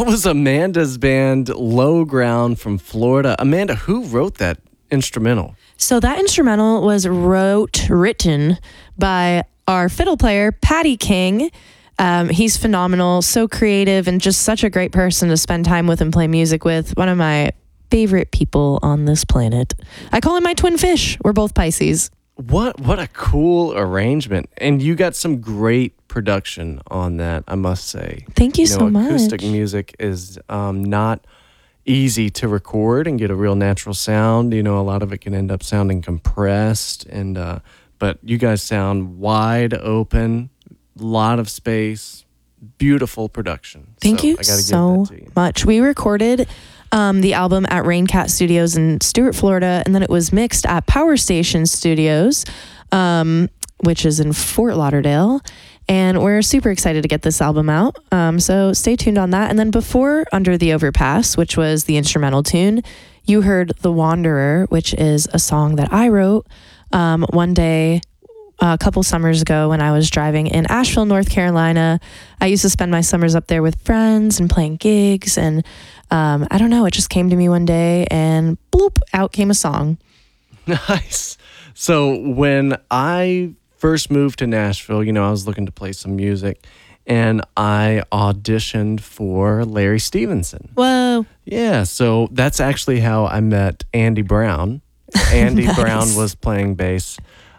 That was Amanda's band, Low Ground from Florida. Amanda, who wrote that instrumental? So that instrumental was written by our fiddle player, Patty King. He's phenomenal, so creative, and just such a great person to spend time with and play music with. One of my favorite people on this planet. I call him my twin fish. We're both Pisces. What a cool arrangement. And you got some great production on that, I must say. Thank you so much. Acoustic music is not easy to record and get a real natural sound. A lot of it can end up sounding compressed, and but you guys sound wide open, lot of space, beautiful production. Thank you so much. We recorded the album at Raincat Studios in Stuart, Florida, and then it was mixed at Power Station Studios, which is in Fort Lauderdale. And we're super excited to get this album out. So stay tuned on that. And then before Under the Overpass, which was the instrumental tune, you heard The Wanderer, which is a song that I wrote one day a couple summers ago when I was driving in Asheville, North Carolina. I used to spend my summers up there with friends and playing gigs. And I don't know, it just came to me one day and bloop, out came a song. Nice. So when I first moved to Nashville, I was looking to play some music, and I auditioned for Larry Stevenson. Whoa. Yeah, so that's actually how I met Andy Brown. Andy Nice. Brown was playing bass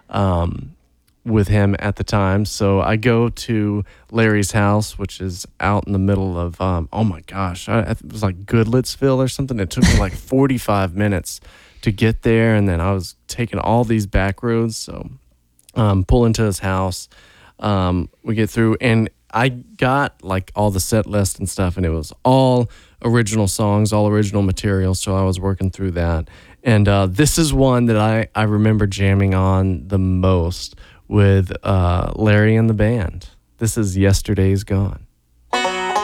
with him at the time. So I go to Larry's house, which is out in the middle of, oh my gosh, it was like Goodlettsville or something. It took me like 45 minutes to get there, and then I was taking all these back roads, so pull into his house. We get through, and I got like all the set list and stuff, and it was all original songs, all original material. So I was working through that. And this is one that I remember jamming on the most with Larry and the band. This is Yesterday's Gone.